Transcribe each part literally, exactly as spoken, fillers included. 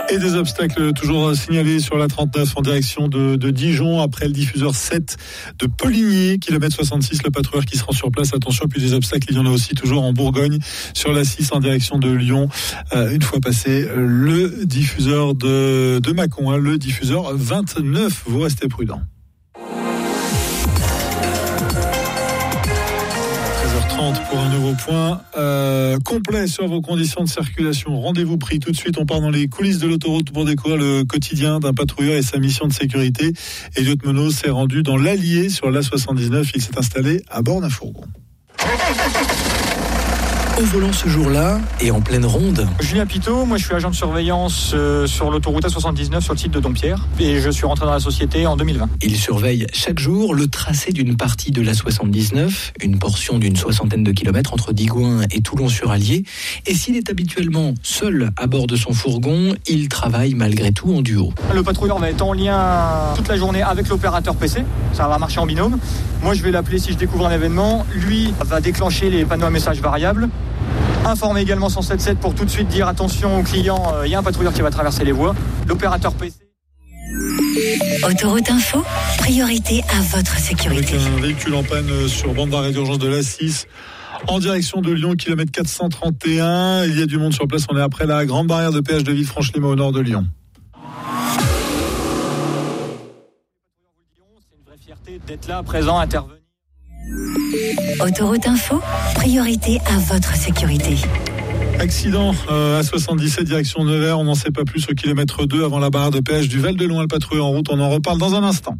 Et des obstacles toujours signalés sur la trente-neuf en direction de, de Dijon après le diffuseur sept de Poligny, kilomètre soixante-six, le patrouilleur qui se rend sur place. Attention, puis des obstacles, il y en a aussi toujours en Bourgogne sur la six en direction de Lyon. Euh, une fois passé le diffuseur de, de Mâcon, hein, le diffuseur vingt-neuf. Vous restez prudents. Pour un nouveau point euh, complet sur vos conditions de circulation. Rendez-vous pris tout de suite. On part dans les coulisses de l'autoroute pour découvrir le quotidien d'un patrouilleur et sa mission de sécurité. Elliot Monod s'est rendu dans l'Allier sur l'A soixante-dix-neuf. Il s'est installé à bord d'un fourgon. Au volant ce jour-là et en pleine ronde. Julien Pitot, moi je suis agent de surveillance euh, sur l'autoroute A soixante-dix-neuf sur le site de Dompierre et je suis rentré dans la société en deux mille vingt. Il surveille chaque jour le tracé d'une partie de l'A soixante-dix-neuf, une portion d'une soixantaine de kilomètres entre Digoin et Toulon-sur-Allier. Et s'il est habituellement seul à bord de son fourgon, il travaille malgré tout en duo. Le patrouilleur va être en lien toute la journée avec l'opérateur P C, ça va marcher en binôme. Moi je vais l'appeler si je découvre un événement, lui va déclencher les panneaux à messages variables. Informer également cent soixante-dix-sept pour tout de suite dire attention aux clients, il euh, y a un patrouilleur qui va traverser les voies. L'opérateur P C. Autoroute Info, priorité à votre sécurité. Avec un véhicule en panne sur bande d'arrêt d'urgence de l'A six en direction de Lyon, kilomètre quatre cent trente et un. Il y a du monde sur place, on est après la grande barrière de péage de Villefranche-les-Maux au nord de Lyon. C'est une vraie fierté d'être là, présent, intervenir. Autoroute Info, priorité à votre sécurité. Accident euh, A soixante-dix-sept direction Nevers, on n'en sait pas plus au kilomètre deux avant la barrière de péage du Val-de-Loing. Le patrouilleur en route, on en reparle dans un instant.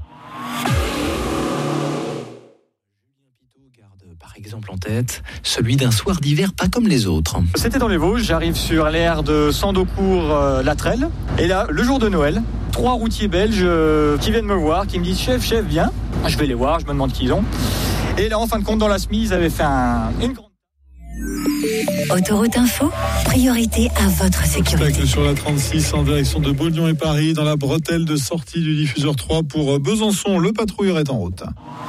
Julien Pitot garde par exemple en tête celui d'un soir d'hiver pas comme les autres. C'était dans les Vosges, j'arrive sur l'aire de Sandocourt-Latrelle euh, et là, le jour de Noël, trois routiers belges euh, qui viennent me voir, qui me disent « Chef, chef, viens ». Je vais les voir, je me demande qui ils ont. Et là, en fin de compte, dans la S M I, ils avaient fait un, une grande... Autoroute Info, priorité à votre sécurité. Obstacle sur la trente-six en direction de Beaulieu et Paris, dans la bretelle de sortie du diffuseur trois pour Besançon. Le patrouilleur est en route.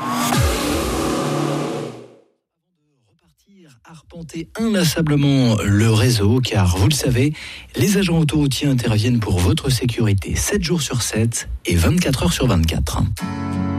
Arpenter inlassablement le réseau, car vous le savez, les agents autoroutiers interviennent pour votre sécurité sept jours sur sept et vingt-quatre heures sur vingt-quatre.